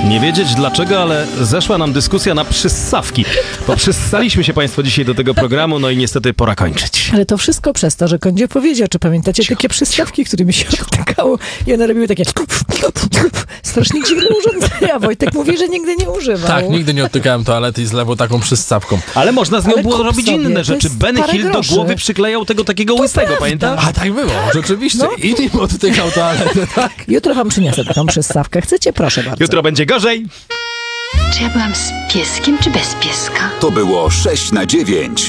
Nie wiedzieć dlaczego, ale zeszła nam dyskusja na przyssawki. Bo przyssaliśmy się państwo dzisiaj do tego programu, no i niestety pora kończyć. Ale to wszystko przez to, że Kondzie powiedział, czy pamiętacie takie przystawki, którymi się odtykało i one robiły takie strasznie dziwne urządzenia. Wojtek mówi, że nigdy nie używał. Tak, nigdy nie odtykałem toalety i z lewo taką przystawką. Ale można z nią Ale było kup robić sobie, inne to rzeczy. jest Benny parę Hill do groszy. głowy przyklejał tego takiego łysego, pamiętasz? A tak było, rzeczywiście. No. I nim odtykał toaletę, tak? Jutro wam przyniosę taką przystawkę. Chcecie? Proszę bardzo. Jutro będzie gorzej. Czy ja byłam z pieskiem, czy bez pieska? To było 6 na 9.